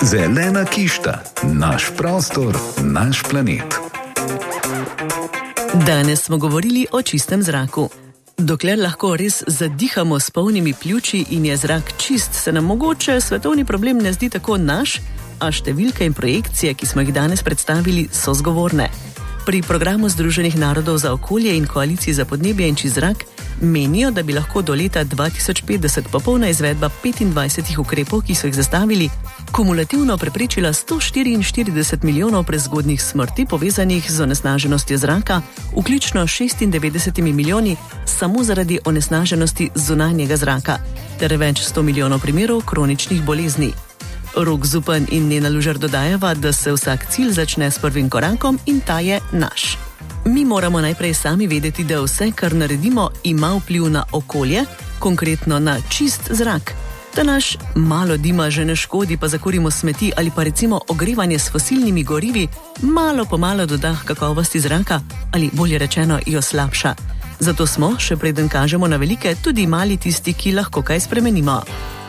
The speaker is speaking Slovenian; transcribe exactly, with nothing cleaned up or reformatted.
Zelena kišta, naš prostor, naš planet. Danes smo govorili o čistem zraku. Dokler lahko res zadihamo s polnimi pljuči in je zrak čist, se nam mogoče svetovni problem ne zdi tako naš, a številke in projekcije, ki smo jih danes predstavili, so zgovorne. Pri programu Združenih narodov za okolje in koaliciji za podnebje in čist zrak menijo, da bi lahko do leta dva tisoč petdeset popolna izvedba petindvajsetih ukrepov, ki so jih zastavili, kumulativno preprečila sto štiriinštirideset milijonov prezgodnjih smrti povezanih z onesnaženostjo zraka, vključno šestindevetdeset milijoni samo zaradi onesnaženosti zunanjega zraka, ter več sto milijonov primerov kroničnih bolezni. Rok Zupan in Nena Lužar dodajava, da se vsak cilj začne s prvim korakom in ta je naš. Mi moramo najprej sami vedeti, da vse, kar naredimo, ima vpliv na okolje, konkretno na čist zrak. Da naš malo dima že ne škodi, pa zakurimo smeti ali pa recimo ogrevanje s fosilnimi gorivi malo po malo doda kakovosti zraka ali bolje rečeno jo slabša. Zato smo, še preden kažemo na velike, tudi mali tisti, ki lahko kaj spremenimo.